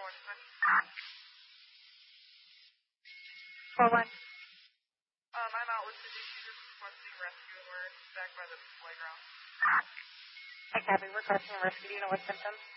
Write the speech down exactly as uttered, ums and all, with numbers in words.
four one. Um, I'm out with City. She's just requesting rescue and we're back by the playground. I copy. Requesting rescue. Do you know what symptoms?